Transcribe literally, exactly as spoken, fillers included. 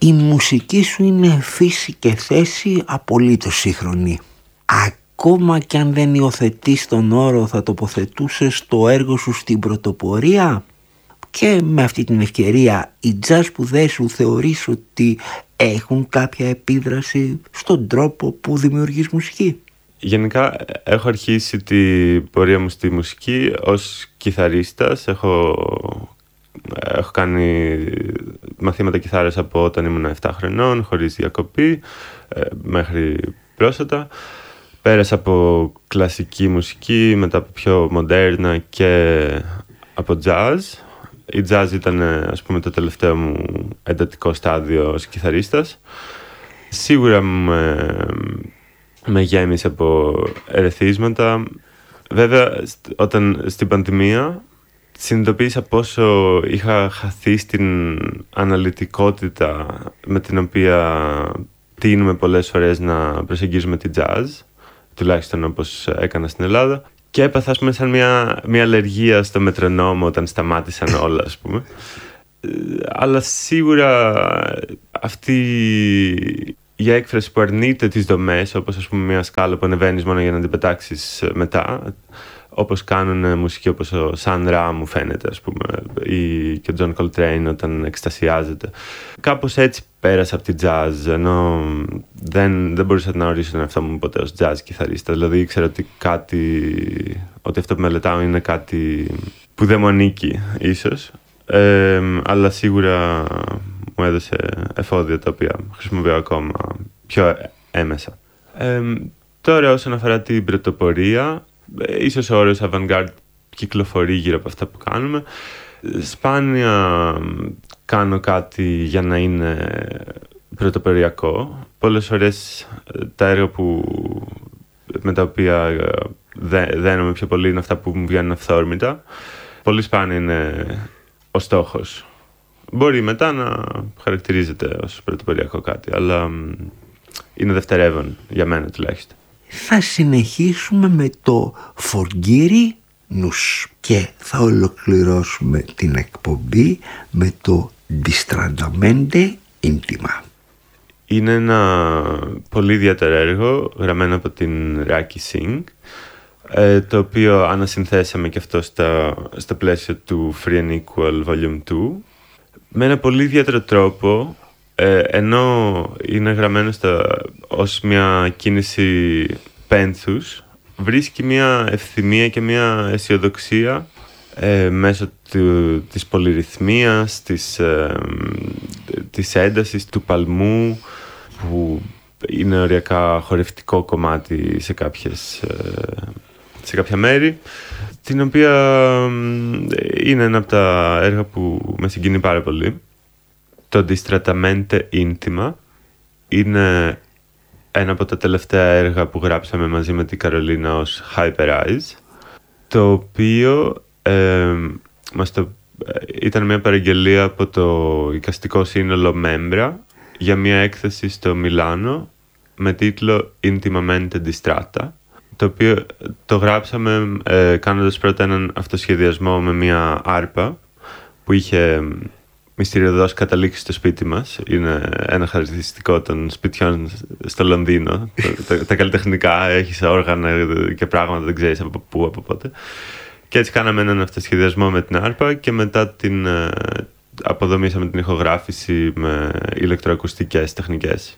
Η μουσική σου είναι φύση και θέση απολύτως σύγχρονη. Ακόμα κι αν δεν υιοθετείς τον όρο, θα τοποθετούσες το έργο σου στην πρωτοπορία? Και με αυτή την ευκαιρία, οι jazz σπουδές σου θεωρείς ότι έχουν κάποια επίδραση στον τρόπο που δημιουργείς μουσική? Γενικά έχω αρχίσει την πορεία μου στη μουσική ως κιθαρίστας. Έχω, έχω κάνει μαθήματα κιθάρας από όταν ήμουν επτά χρονών, χωρίς διακοπή, μέχρι πρόσφατα. Πέρασα από κλασική μουσική, μετά από πιο μοντέρνα και από jazz. Η jazz ήταν, ας πούμε, το τελευταίο μου εντατικό στάδιο ως κιθαρίστας. Σίγουρα με, με γέμισε από ερεθίσματα. Βέβαια, όταν στην πανδημία συνειδητοποίησα πόσο είχα χαθεί στην αναλυτικότητα με την οποία τείνουμε πολλές φορές να προσεγγίζουμε τη jazz, τουλάχιστον όπως έκανα στην Ελλάδα. Και έπαθα, ας πούμε, σαν μια, μια αλλεργία στο μετρονόμο όταν σταμάτησαν όλα, ας πούμε. Αλλά σίγουρα αυτή η έκφραση που αρνείται τις δομές, όπως, ας πούμε, μια σκάλα που ανεβαίνεις μόνο για να την πετάξεις μετά, όπως κάνουν μουσική όπως ο Σαν Ρα, μου φαίνεται, ας πούμε, ή και ο Τζον Κολτρέιν όταν εκστασιάζεται. Κάπως έτσι πέρασα από τη jazz, ενώ δεν, δεν μπορούσα να ορίσω τον εαυτό μου ποτέ ως jazz κιθαρίστα. Δηλαδή ήξερα ότι κάτι, ότι αυτό που μελετάω είναι κάτι που δεν μου ανήκει ίσως, ε, αλλά σίγουρα μου έδωσε εφόδια τα οποία χρησιμοποιώ ακόμα πιο έμεσα. Ε, τώρα όσον αφορά την πρωτοπορία, ίσως ο όρος avant-garde κυκλοφορεί γύρω από αυτά που κάνουμε. Σπάνια κάνω κάτι για να είναι πρωτοποριακό. Πολλές φορές τα έργα που, με τα οποία δένομαι πιο πολύ είναι αυτά που μου βγαίνουν αυθόρμητα. Πολύ σπάνια είναι ο στόχος. Μπορεί μετά να χαρακτηρίζεται ως πρωτοποριακό κάτι, αλλά είναι δευτερεύον για μένα τουλάχιστον. Θα συνεχίσουμε με το Φοργκύρι Νους και θα ολοκληρώσουμε την εκπομπή με το Distratamente Intima. Είναι ένα πολύ ιδιαίτερο έργο γραμμένο από την Raki Singh, το οποίο ανασυνθέσαμε και αυτό στα, στα πλαίσια του Free and Equal Volume δύο με ένα πολύ ιδιαίτερο τρόπο, ε, ενώ είναι γραμμένο στα, ως μια κίνηση πένθους, βρίσκει μια ευθυμία και μια αισιοδοξία ε, μέσω του, της πολυρυθμίας, της, ε, της έντασης, του παλμού, που είναι οριακά χορευτικό κομμάτι σε, κάποιες, ε, σε κάποια μέρη, την οποία ε, είναι ένα από τα έργα που με συγκινεί πάρα πολύ. Το Distratamente Intima είναι ένα από τα τελευταία έργα που γράψαμε μαζί με την Καρολίνα ως Hyper Eyes, το οποίο ε, μας το, ήταν μια παραγγελία από το εικαστικό σύνολο Membra για μια έκθεση στο Μιλάνο με τίτλο Intimamente Distratta, το οποίο το γράψαμε ε, κάνοντας πρώτα έναν αυτοσχεδιασμό με μια άρπα που είχε μυστηριωδώς καταλήξει στο σπίτι μας. Είναι ένα χαρακτηριστικό των σπιτιών στο Λονδίνο. τα, τα καλλιτεχνικά, έχεις όργανα και πράγματα, δεν ξέρεις από πού, από πότε. Και έτσι κάναμε έναν αυτοσχεδιασμό με την άρπα και μετά την ε, αποδομήσαμε την ηχογράφηση με ηλεκτροακουστικές τεχνικές.